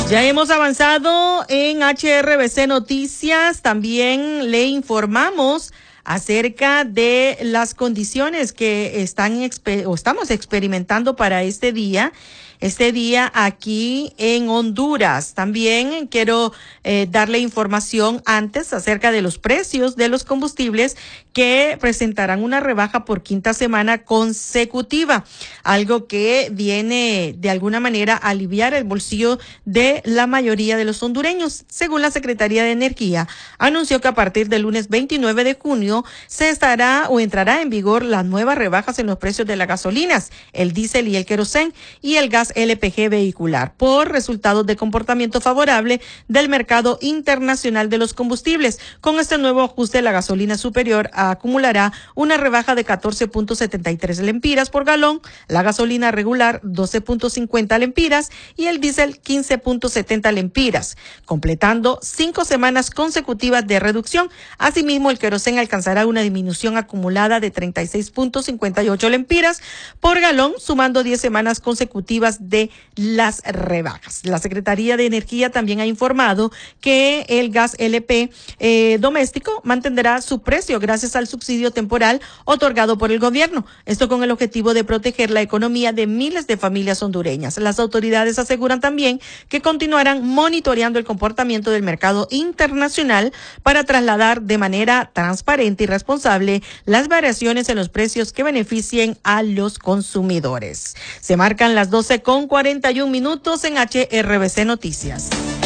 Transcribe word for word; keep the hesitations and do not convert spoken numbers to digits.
Ya hemos avanzado en H R B C Noticias. También le informamos acerca de las condiciones que están o estamos experimentando para este día. Este día aquí en Honduras. También quiero eh, darle información antes acerca de los precios de los combustibles que presentarán una rebaja por quinta semana consecutiva, algo que viene de alguna manera a aliviar el bolsillo de la mayoría de los hondureños. Según la Secretaría de Energía, anunció que a partir del lunes veintinueve de junio se estará o entrará en vigor las nuevas rebajas en los precios de las gasolinas, el diésel y el querosén y el gas L P G vehicular por resultados de comportamiento favorable del mercado internacional de los combustibles. Con este nuevo ajuste, la gasolina superior acumulará una rebaja de catorce punto setenta y tres lempiras por galón, la gasolina regular doce punto cincuenta lempiras y el diésel quince punto setenta lempiras, completando cinco semanas consecutivas de reducción. Asimismo, el querosén alcanzará una disminución acumulada de treinta y seis punto cincuenta y ocho lempiras por galón, sumando diez semanas consecutivas de las rebajas. La Secretaría de Energía también ha informado que el gas L P eh, doméstico mantendrá su precio gracias al subsidio temporal otorgado por el gobierno. Esto con el objetivo de proteger la economía de miles de familias hondureñas. Las autoridades aseguran también que continuarán monitoreando el comportamiento del mercado internacional para trasladar de manera transparente y responsable las variaciones en los precios que beneficien a los consumidores. Se marcan las doce con cuarenta y un minutos en H R B C Noticias.